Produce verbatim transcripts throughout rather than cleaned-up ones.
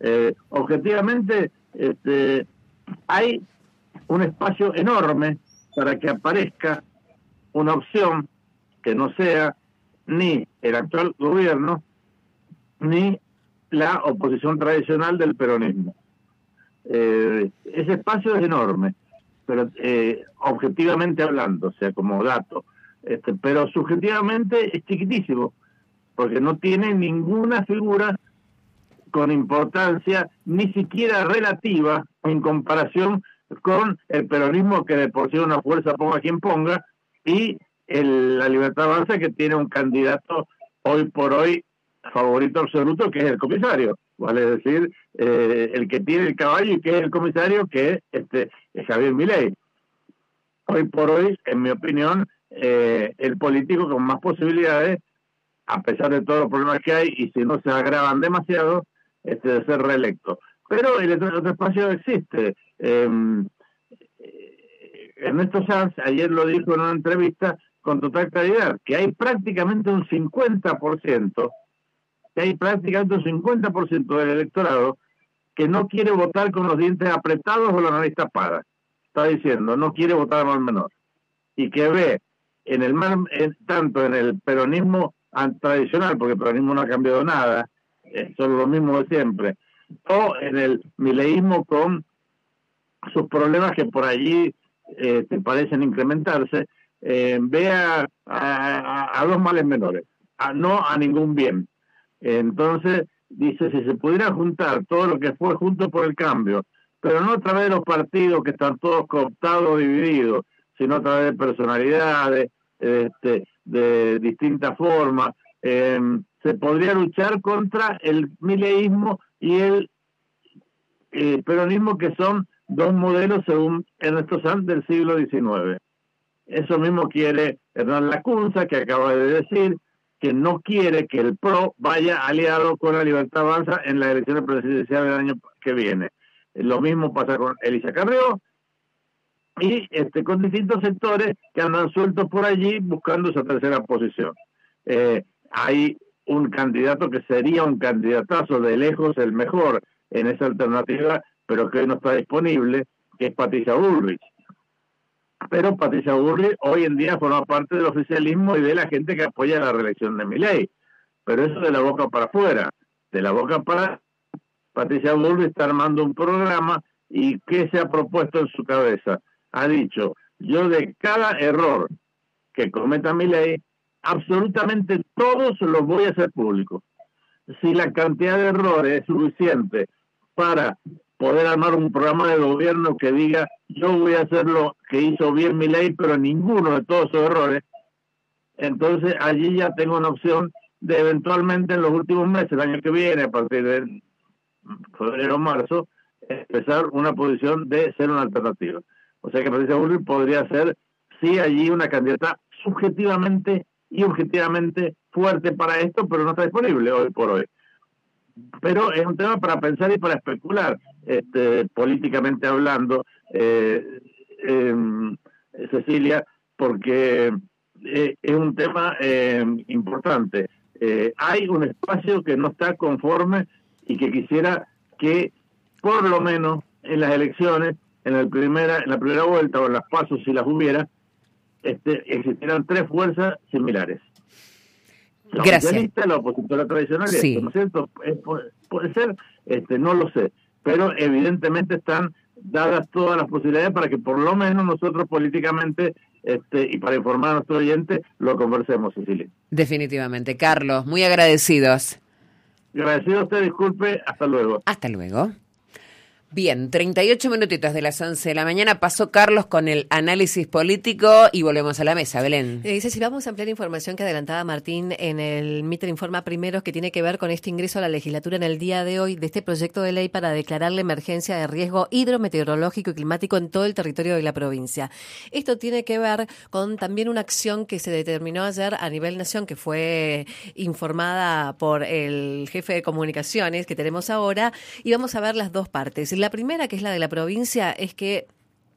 Eh, objetivamente, este, hay un espacio enorme para que aparezca una opción que no sea ni el actual gobierno ni la oposición tradicional del peronismo. Eh, ese espacio es enorme, pero eh, objetivamente hablando, o sea, como dato, este, pero subjetivamente es chiquitísimo, porque no tiene ninguna figura con importancia, ni siquiera relativa, en comparación con el peronismo, que de por sí una fuerza ponga quien ponga, y el, la Libertad Avanza, que tiene un candidato hoy por hoy favorito absoluto, que es el comisario, vale decir, eh, el que tiene el caballo y que es el comisario, que es, este, es Javier Milei. Hoy por hoy, en mi opinión, eh, el político con más posibilidades, a pesar de todos los problemas que hay, y si no se agravan demasiado, este, de ser reelecto. Pero el otro, otro espacio existe. Eh, Ernesto Sanz ayer lo dijo en una entrevista con total claridad, que hay prácticamente un cincuenta por ciento, que hay prácticamente un cincuenta por ciento del electorado que no quiere votar con los dientes apretados o la nariz tapada. Está diciendo, no quiere votar mal menor. Y que ve en el en, tanto en el peronismo tradicional, porque el peronismo no ha cambiado nada, eh, son lo mismo de siempre, o en el mileísmo con sus problemas que por allí eh, te parecen incrementarse, eh, ve a, a, a dos males menores, a, no a ningún bien. Entonces, dice, si se pudiera juntar todo lo que fue Juntos por el Cambio, pero no a través de los partidos que están todos cooptados o divididos, sino a través de personalidades, este, de distintas formas, eh, se podría luchar contra el mileísmo y el eh, peronismo, que son dos modelos, según Ernesto Sanz, del siglo diecinueve. Eso mismo quiere Hernán Lacunza, que acaba de decir que no quiere que el P R O vaya aliado con la Libertad Avanza en las elecciones presidenciales del año que viene. Lo mismo pasa con Elisa Carrió y este, con distintos sectores que andan sueltos por allí buscando esa tercera posición. Eh, hay un candidato que sería un candidatazo de lejos el mejor en esa alternativa, pero que hoy no está disponible, que es Patricia Bullrich. Pero Patricia Bullrich hoy en día forma parte del oficialismo y de la gente que apoya la reelección de Milei. Pero eso de la boca para afuera, de la boca para... Patricia Bullrich está armando un programa, y ¿qué se ha propuesto en su cabeza? Ha dicho, yo de cada error que cometa Milei, absolutamente todos los voy a hacer públicos. Si la cantidad de errores es suficiente para poder armar un programa de gobierno que diga, yo voy a hacer lo que hizo bien Milei, pero ninguno de todos esos errores, entonces allí ya tengo una opción de eventualmente en los últimos meses, el año que viene, a partir de febrero o marzo, empezar una posición de ser una alternativa. O sea que Patricia Bullrich podría ser, sí, allí una candidata subjetivamente y objetivamente fuerte para esto, pero no está disponible hoy por hoy. Pero es un tema para pensar y para especular, este, políticamente hablando, eh, eh, Cecilia, porque eh, es un tema eh, importante. Eh, hay un espacio que no está conforme y que quisiera que, por lo menos en las elecciones, en, el primera, en la primera vuelta o en las pasos, si las hubiera, este, existieran tres fuerzas similares. La Gracias. oficialista, la opositora tradicional, Sí. esto, ¿no es cierto? Es, puede, puede ser, este, no lo sé, pero evidentemente están dadas todas las posibilidades para que por lo menos nosotros políticamente, este, y para informar a nuestros oyentes, lo conversemos, Cecilia. Definitivamente. Carlos, muy agradecidos. Agradecido a usted, disculpe, hasta luego. Hasta luego. Bien, treinta y ocho minutitos de las once de la mañana pasó Carlos con el análisis político y volvemos a la mesa, Belén. Eh, dice, si vamos a ampliar información que adelantaba Martín en el Mitre Informa Primeros, que tiene que ver con este ingreso a la legislatura en el día de hoy de este proyecto de ley para declarar la emergencia de riesgo hidrometeorológico y climático en todo el territorio de la provincia. Esto tiene que ver con también una acción que se determinó ayer a nivel nación, que fue informada por el jefe de comunicaciones que tenemos ahora, y vamos a ver las dos partes. La primera, que es la de la provincia, es que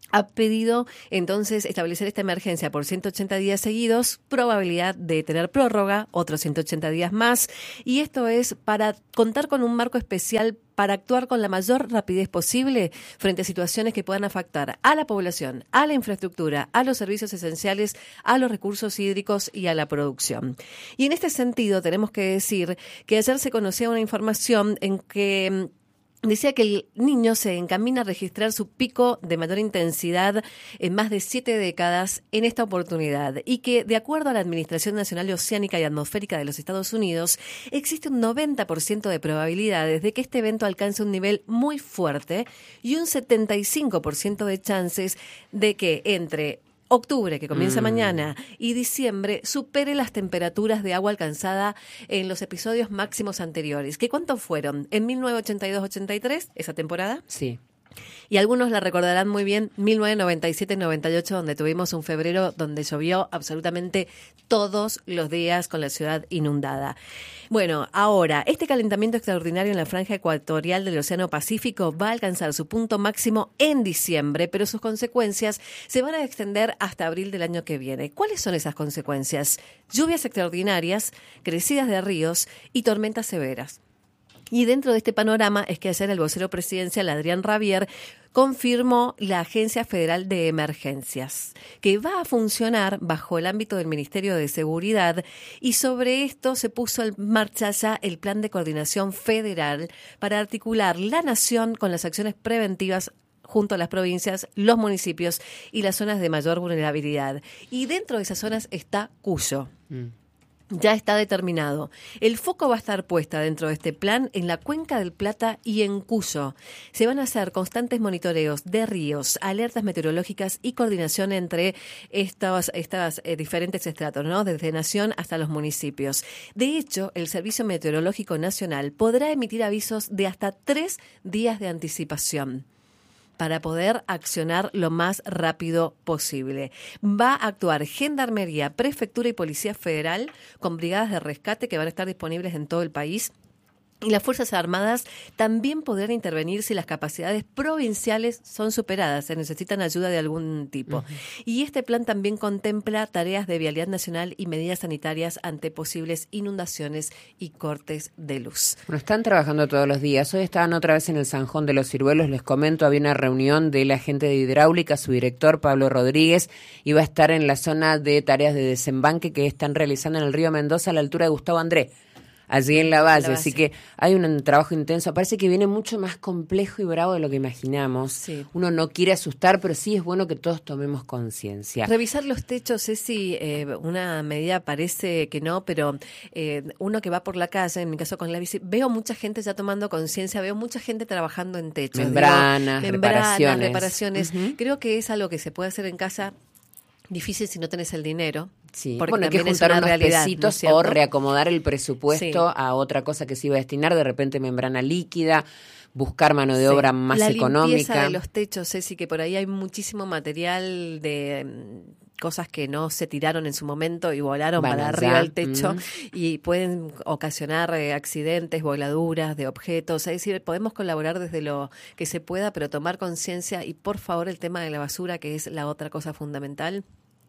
ha pedido entonces establecer esta emergencia por ciento ochenta días seguidos, probabilidad de tener prórroga, otros ciento ochenta días más, y esto es para contar con un marco especial para actuar con la mayor rapidez posible frente a situaciones que puedan afectar a la población, a la infraestructura, a los servicios esenciales, a los recursos hídricos y a la producción. Y en este sentido tenemos que decir que ayer se conocía una información en que decía que el niño se encamina a registrar su pico de mayor intensidad en más de siete décadas en esta oportunidad y que, de acuerdo a la Administración Nacional Oceánica y Atmosférica de los Estados Unidos, existe un noventa por ciento de probabilidades de que este evento alcance un nivel muy fuerte y un setenta y cinco por ciento de chances de que entre octubre, que comienza mm. mañana, y diciembre supere las temperaturas de agua alcanzada en los episodios máximos anteriores. ¿Qué cuántos fueron? ¿En mil novecientos ochenta y dos ochenta y tres, esa temporada? Sí. Y algunos la recordarán muy bien, mil novecientos noventa y siete noventa y ocho, donde tuvimos un febrero donde llovió absolutamente todos los días con la ciudad inundada. Bueno, ahora, este calentamiento extraordinario en la franja ecuatorial del Océano Pacífico va a alcanzar su punto máximo en diciembre, pero sus consecuencias se van a extender hasta abril del año que viene. ¿Cuáles son esas consecuencias? Lluvias extraordinarias, crecidas de ríos y tormentas severas. Y dentro de este panorama es que ayer el vocero presidencial Adrián Rabier confirmó la Agencia Federal de Emergencias, que va a funcionar bajo el ámbito del Ministerio de Seguridad, y sobre esto se puso en marcha ya el Plan de Coordinación Federal para articular la nación con las acciones preventivas junto a las provincias, los municipios y las zonas de mayor vulnerabilidad. Y dentro de esas zonas está Cuyo. Mm. Ya está determinado. El foco va a estar puesta dentro de este plan en la Cuenca del Plata y en Cuyo. Se van a hacer constantes monitoreos de ríos, alertas meteorológicas y coordinación entre estos, estas eh, diferentes estratos, ¿no? Desde nación hasta los municipios. De hecho, el Servicio Meteorológico Nacional podrá emitir avisos de hasta tres días de anticipación para poder accionar lo más rápido posible. Va a actuar Gendarmería, Prefectura y Policía Federal con brigadas de rescate que van a estar disponibles en todo el país. Y las Fuerzas Armadas también podrán intervenir si las capacidades provinciales son superadas, se necesitan ayuda de algún tipo. Uh-huh. Y este plan también contempla tareas de vialidad nacional y medidas sanitarias ante posibles inundaciones y cortes de luz. Bueno, están trabajando todos los días. Hoy estaban otra vez en el Zanjón de los Ciruelos. Les comento, había una reunión del agente de hidráulica, su director, Pablo Rodríguez, iba a estar en la zona de tareas de desembanque que están realizando en el río Mendoza a la altura de Gustavo André, allí en la base, así que hay un trabajo intenso. Parece que viene mucho más complejo y bravo de lo que imaginamos. Sí. Uno no quiere asustar, pero sí es bueno que todos tomemos conciencia. Revisar los techos, Ceci, eh, una medida parece que no, pero eh, uno que va por la calle, en mi caso con la bici, veo mucha gente ya tomando conciencia, veo mucha gente trabajando en techos. Membranas, digo, membranas reparaciones. reparaciones. Uh-huh. Creo que es algo que se puede hacer en casa. Difícil si no tenés el dinero. Sí, porque bueno, hay que juntar unos realidad, pesitos, ¿no? o reacomodar el presupuesto sí. a otra cosa que se iba a destinar, de repente membrana líquida, buscar mano de sí. obra más la económica. La limpieza de los techos, Ceci, que por ahí hay muchísimo material de cosas que no se tiraron en su momento y volaron Van para allá. arriba del techo mm. y pueden ocasionar eh, accidentes, voladuras de objetos. Es decir, podemos colaborar desde lo que se pueda, pero tomar conciencia y, por favor, el tema de la basura, que es la otra cosa fundamental.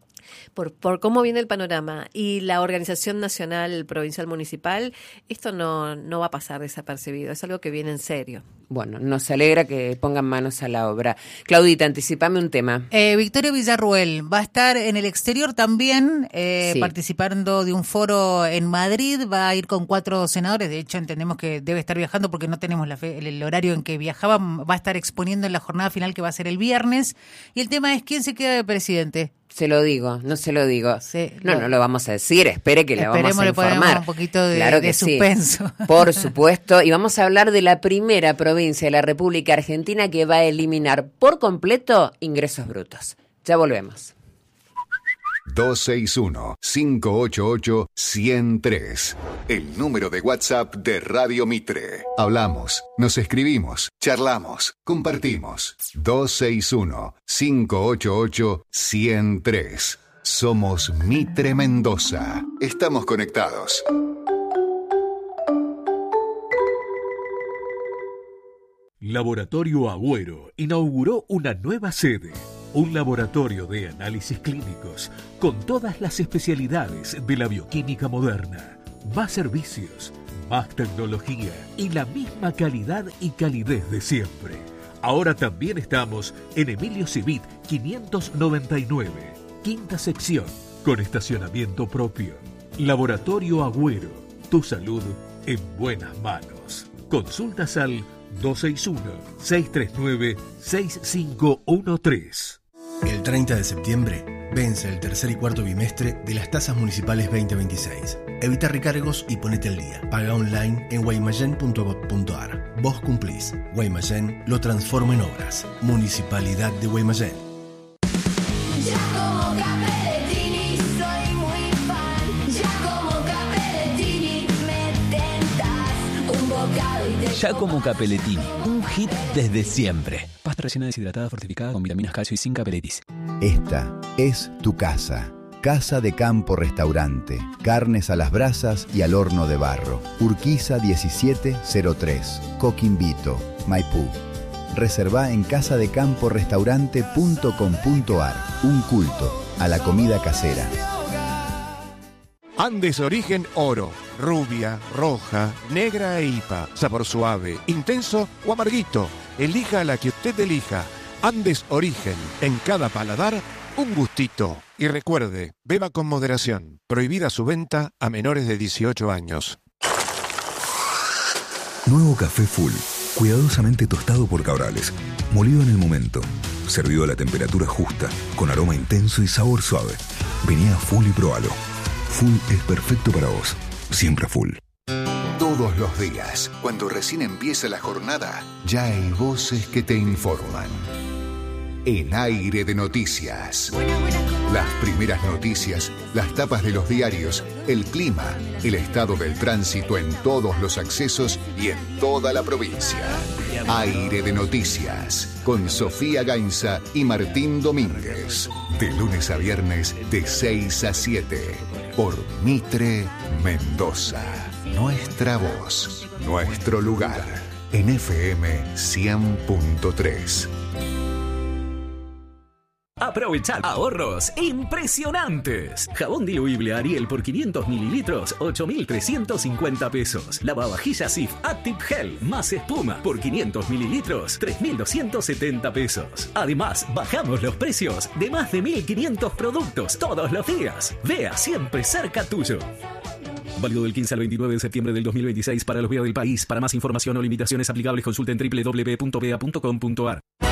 Por, por cómo viene el panorama y la organización nacional, provincial, municipal, esto no, no va a pasar desapercibido, es algo que viene en serio. Bueno, nos alegra que pongan manos a la obra. Claudita, anticipame un tema. Eh, Victoria Villarruel va a estar en el exterior también, eh, sí. participando de un foro en Madrid, va a ir con cuatro senadores, de hecho entendemos que debe estar viajando porque no tenemos la fe, el, el horario en que viajaba, va a estar exponiendo en la jornada final que va a ser el viernes, y el tema es quién se queda de presidente. Se lo digo, no se lo digo. Sí, no, lo, no lo vamos a decir, espere que le vamos a informar. Un poquito de, claro que de suspenso. Sí, por supuesto. Y vamos a hablar de la primera provincia de la República Argentina que va a eliminar por completo ingresos brutos. Ya volvemos. dos seis uno, cinco ocho ocho, uno cero tres. El número de WhatsApp de Radio Mitre. Hablamos, nos escribimos, charlamos, compartimos. dos seis uno, cinco ocho ocho, uno cero tres. Somos Mitre Mendoza. Estamos conectados. Laboratorio Agüero inauguró una nueva sede. un laboratorio de análisis clínicos con todas las especialidades de la bioquímica moderna. Más servicios, más tecnología y la misma calidad y calidez de siempre. Ahora también estamos en Emilio Civit quinientos noventa y nueve, quinta sección, con estacionamiento propio. Laboratorio Agüero, tu salud en buenas manos. Consultas al dos seis uno, seis tres nueve, seis cinco uno tres. El treinta de septiembre vence el tercer y cuarto bimestre de las tasas municipales veinte veintiséis. Evita recargos y ponete al día. Paga online en guaymallén punto gov punto ar. Vos cumplís. Guaymallén lo transforma en obras. Municipalidad de Guaymallén. Ya como Capellettini soy muy fan. Ya como Capellettini me tentas un bocado y te... Ya como Capellettini, un hit desde siempre. Pasta rellena deshidratada fortificada con vitaminas, calcio y sin capeletis. Esta es tu casa. Casa de Campo Restaurante. Carnes a las brasas y al horno de barro. Urquiza diecisiete cero tres, Coquimbito, Maipú. Reservá en casa de campo restaurante punto com punto ar. Un culto a la comida casera. Andes Origen Oro. Rubia, roja, negra e I P A. Sabor suave, intenso o amarguito. Elija la que usted elija. Andes Origen. En cada paladar, un gustito. Y recuerde, beba con moderación. Prohibida su venta a menores de dieciocho años. Nuevo café Full. Cuidadosamente tostado por Cabrales. Molido en el momento. Servido a la temperatura justa. Con aroma intenso y sabor suave. Vení a Full y probalo. Full es perfecto para vos. Siempre Full. Todos los días, cuando recién empieza la jornada, ya hay voces que te informan. En Aire de Noticias. Las primeras noticias, las tapas de los diarios, el clima, el estado del tránsito en todos los accesos y en toda la provincia. Aire de Noticias, con Sofía Gainza y Martín Domínguez. De lunes a viernes, de seis a siete. Por Mitre Mendoza. Nuestra voz, nuestro lugar. En F M cien punto tres. Aprovechar ahorros impresionantes. Jabón diluible Ariel por quinientos mililitros, ocho mil trescientos cincuenta pesos. Lavavajillas Cif Active Gel más espuma por quinientos mililitros, tres mil doscientos setenta pesos. Además, bajamos los precios de más de mil quinientos productos todos los días. Vea siempre cerca tuyo. Válido del quince al veintinueve de septiembre del dos mil veintiséis para los B E A del país. Para más información o limitaciones aplicables consulten doble u doble u doble u punto b e a punto com punto ar.